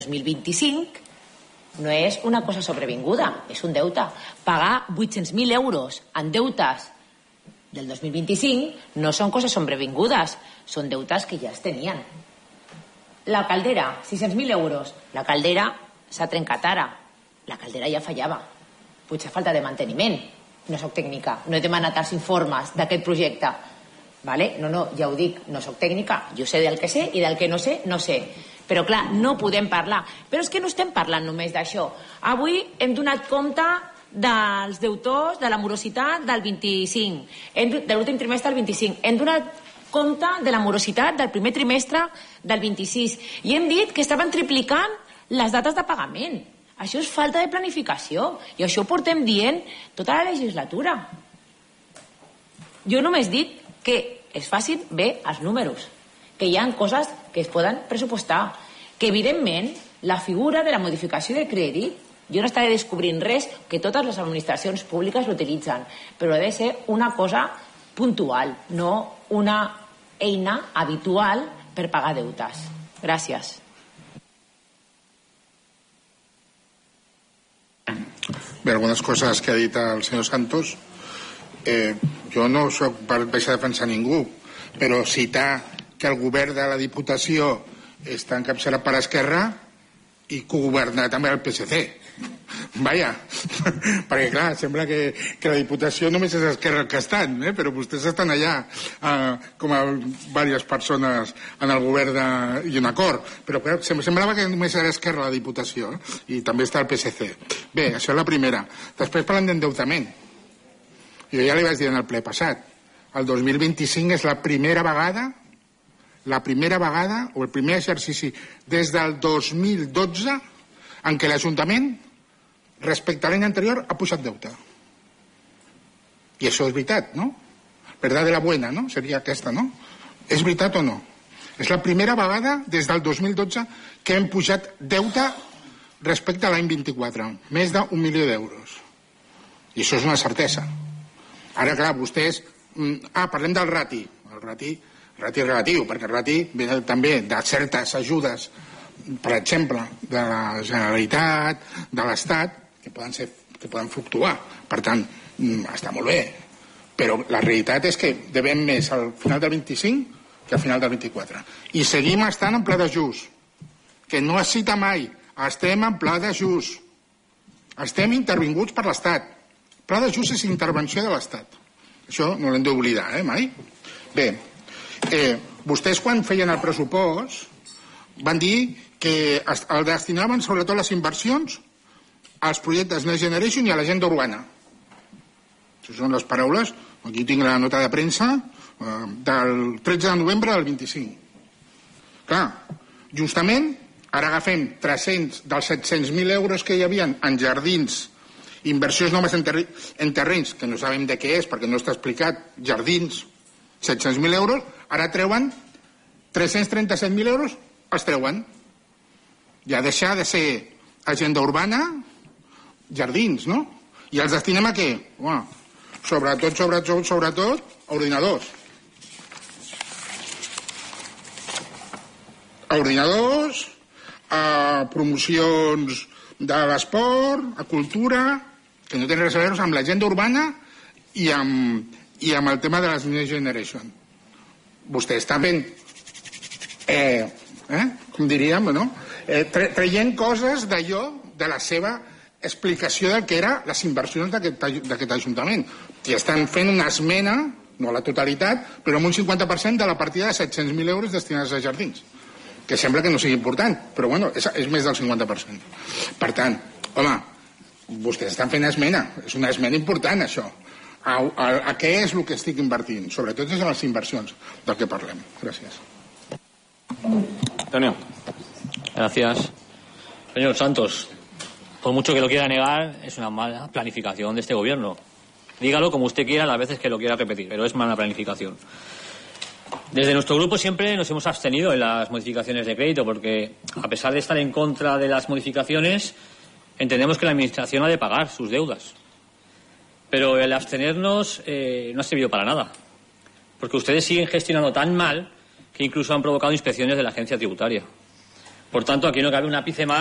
2025 no és una cosa sobrevinguda, és un deute. Pagar 800.000 euros en deutes del 2025 no són coses sobrevingudes, són deutes que ja es tenien. La caldera, 600.000 euros. La caldera s'ha trencat ara. La caldera ja fallava. Potser falta de manteniment. No soc tècnica, no he demanat els informes d'aquest projecte. Vale? No, ja ho dic, no soc tècnica. Jo sé del que sé i del que no sé, no sé. Però clar, no podem parlar. Però és que no estem parlant només d'això. Avui hem donat compte dels deutors, de la morositat del 25, de l'últim trimestre del 25. Hem donat compte de la morositat del primer trimestre del 26. I hem dit que estaven triplicant les dates de pagament. Això és falta de planificació. I això ho portem dient tota la legislatura. Jo només dic que és fàcil ver els números, que hi ha coses que es poden pressupostar, que evidentment la figura de la modificació de crèdit, jo no estaré descobrint res, que totes les administracions públiques l'utilitzen, però ha de ser una cosa puntual, no una eina habitual per pagar deutes. Gràcies. Bé, algunes coses que ha dit el senyor Santos. Jo no soc per deixar de defensar ningú, però citar que el govern de la Diputació està encapçalat per Esquerra i cogoverna també el PSC. Vaja, perquè clar, sembla que la Diputació només és Esquerra el que estan, però vostès estan allà com a diverses persones en el govern i un acord, però semblava que només era Esquerra la Diputació i també està el PSC. Bé, això és la primera. Després parlem d'endeutament. Jo ja li vaig dir en el ple passat, el 2025 és la primera vegada o el primer exercici des del 2012 en què l'Ajuntament respecte a l'any anterior ha pujat deute. I això és veritat, no? Verdad de la buena, no? Seria aquesta, no? És veritat o no? És la primera vegada des del 2012 que hem pujat deute respecte a l'any 24, més d'1 milió d'euros. I això és una certesa. Ara, clar, vostès... parlem del rati. El rati relatiu, perquè el rati ve també de certes ajudes, per exemple, de la Generalitat, de l'Estat, que poden fluctuar. Per tant, està molt bé. Però la realitat és que devem més al final del 25 que al final del 24. I seguim estant en pla d'ajust, que no es cita mai. Estem en pla d'ajust. Estem intervinguts per l'Estat. Pla d'ajust és intervenció de l'Estat. Això no l'hem d'oblidar, mai. Bé, vostès quan feien el pressupost van dir que el destinaven sobretot les inversions als projectes Next Generation i a l'agenda urbana. Això són les paraules. Aquí tinc la nota de premsa del 13 de novembre del 25. Clar, justament ara agafem 300 dels 700.000 euros que hi havia en jardins, inversions noves en terrenys, que no sabem de què és perquè no està explicat, jardins, 700.000 euros, ara treuen 337.000 euros, els treuen. Ja deixar de ser agenda urbana, jardins, no? I els destinem a què? Sobretot, a ordinadors. A ordinadors, a promocions de l'esport, a cultura, que no tenen res a veure amb l'agenda urbana i amb el tema de les Next Generation. Vostès estan fent, com diríem, no? Traient coses d'allò, de la seva explicació del que eren les inversions d'aquest Ajuntament. I estan fent una esmena, no a la totalitat, però amb un 50% de la partida de 700.000 euros destinats a jardins, que sembla que no sigui important, però bueno, és més del 50%. Per tant, home, vostès estan fent esmena, és una esmena important això. A què és el que estic invertint? Sobretot és en les inversions del que parlem. Gràcies. Antonio. Gracias. Señor Santos, por mucho que lo quiera negar, es una mala planificación de este gobierno. Dígalo como usted quiera las veces que lo quiera repetir, pero es mala planificación. Desde nuestro grupo siempre nos hemos abstenido en las modificaciones de crédito porque, a pesar de estar en contra de las modificaciones, entendemos que la Administración ha de pagar sus deudas. Pero el abstenernos no ha servido para nada, porque ustedes siguen gestionando tan mal que incluso han provocado inspecciones de la agencia tributaria. Por tanto, aquí no cabe un ápice más